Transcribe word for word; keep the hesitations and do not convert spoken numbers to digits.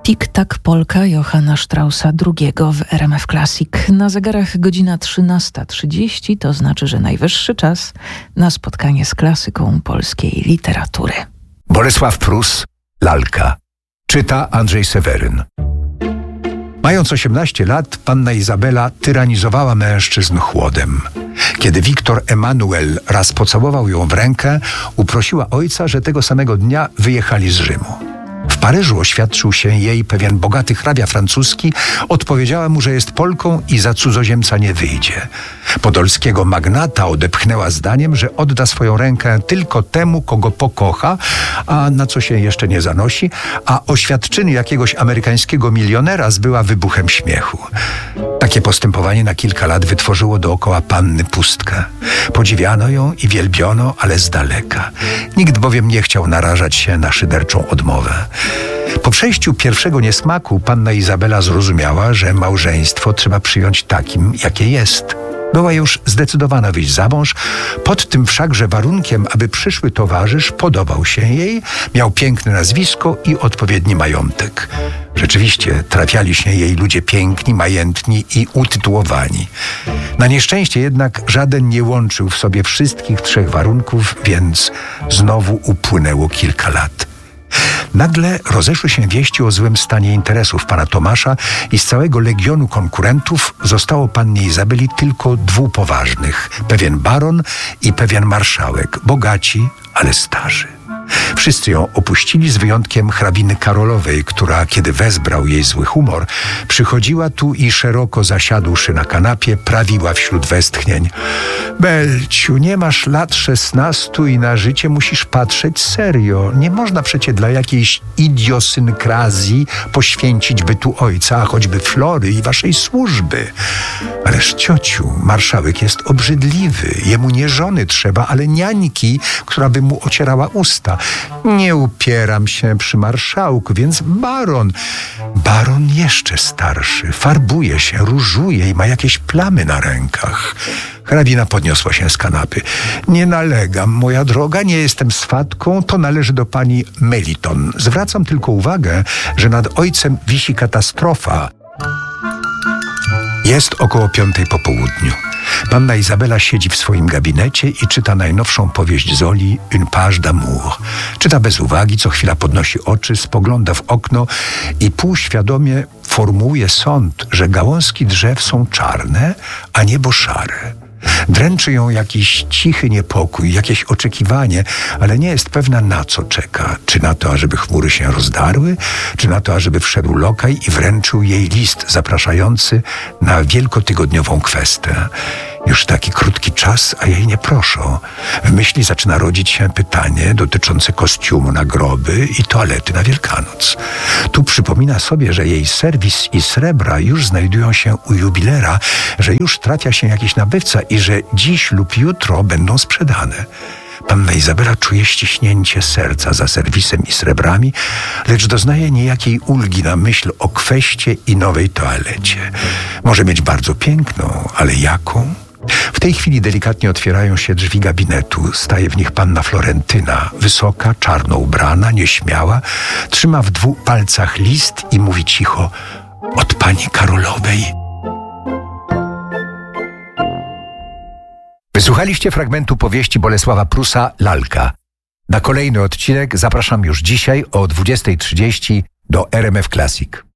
Tik-tak Polka Johanna Straussa drugiego w R M F Classic. Na zegarach godzina trzynasta trzydzieści, to znaczy, że najwyższy czas na spotkanie z klasyką polskiej literatury. Bolesław Prus, Lalka. Czyta Andrzej Seweryn. Mając osiemnaście lat, panna Izabela tyranizowała mężczyzn chłodem. Kiedy Wiktor Emanuel raz pocałował ją w rękę, uprosiła ojca, że tego samego dnia wyjechali z Rzymu. W Paryżu oświadczył się jej pewien bogaty hrabia francuski, odpowiedziała mu, że jest Polką i za cudzoziemca nie wyjdzie. Podolskiego magnata odepchnęła zdaniem, że odda swoją rękę tylko temu, kogo pokocha, a na co się jeszcze nie zanosi, a oświadczyny jakiegoś amerykańskiego milionera zbyła wybuchem śmiechu. Takie postępowanie na kilka lat wytworzyło dookoła panny pustkę. Podziwiano ją i wielbiono, ale z daleka. Nikt bowiem nie chciał narażać się na szyderczą odmowę. Po przejściu pierwszego niesmaku panna Izabela zrozumiała, że małżeństwo trzeba przyjąć takim, jakie jest. Była już zdecydowana wyjść za mąż, pod tym wszakże warunkiem, aby przyszły towarzysz podobał się jej, miał piękne nazwisko i odpowiedni majątek. Rzeczywiście trafiali się jej ludzie piękni, majętni i utytułowani. Na nieszczęście jednak żaden nie łączył w sobie wszystkich trzech warunków, więc znowu upłynęło kilka lat. Nagle rozeszły się wieści o złym stanie interesów pana Tomasza i z całego legionu konkurentów zostało pannie Izabeli tylko dwóch poważnych, pewien baron i pewien marszałek, bogaci, ale starzy. Wszyscy ją opuścili z wyjątkiem hrabiny Karolowej, która, kiedy wezbrał jej zły humor, przychodziła tu i szeroko zasiadłszy na kanapie, prawiła wśród westchnień: Belciu, nie masz lat szesnastu i na życie musisz patrzeć serio. Nie można przecie dla jakiejś idiosynkrazji poświęcić bytu ojca, a choćby Flory i waszej służby. Ależ ciociu, marszałek jest obrzydliwy. Jemu nie żony trzeba, ale niańki, która by mu ocierała usta. Nie upieram się przy marszałku, więc baron. Baron jeszcze starszy, farbuje się, różuje i ma jakieś plamy na rękach. Hrabina podniosła się z kanapy. Nie nalegam, moja droga, nie jestem swatką, to należy do pani Meliton. Zwracam tylko uwagę, że nad ojcem wisi katastrofa. Jest około piątej po południu. Panna Izabela siedzi w swoim gabinecie i czyta najnowszą powieść Zoli, Une page d'amour. Czyta bez uwagi, co chwila podnosi oczy, spogląda w okno i półświadomie formułuje sąd, że gałązki drzew są czarne, a niebo szare. Dręczy ją jakiś cichy niepokój, jakieś oczekiwanie, ale nie jest pewna, na co czeka. Czy na to, ażeby chmury się rozdarły, czy na to, ażeby wszedł lokaj i wręczył jej list zapraszający na wielkotygodniową kwestę. Już taki krótki czas, a jej nie proszą. W myśli zaczyna rodzić się pytanie dotyczące kostiumu na groby i toalety na Wielkanoc. Tu przypomina sobie, że jej serwis i srebra już znajdują się u jubilera, że już trafia się jakiś nabywca i że dziś lub jutro będą sprzedane. Panna Izabela czuje ściśnięcie serca za serwisem i srebrami, lecz doznaje niejakiej ulgi na myśl o kweście i nowej toalecie. Może mieć bardzo piękną, ale jaką? W tej chwili delikatnie otwierają się drzwi gabinetu. Staje w nich panna Florentyna, wysoka, czarno ubrana, nieśmiała, trzyma w dwóch palcach list i mówi cicho: od pani Karolowej. Wysłuchaliście fragmentu powieści Bolesława Prusa Lalka. Na kolejny odcinek zapraszam już dzisiaj o dwudziestej trzydzieści do R M F Classic.